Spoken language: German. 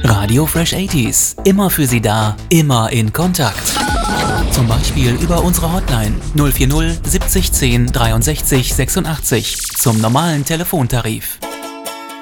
Radio Fresh 80s. Immer für Sie da, immer in Kontakt. Zum Beispiel über unsere Hotline 040 70 10 63 86 zum normalen Telefontarif.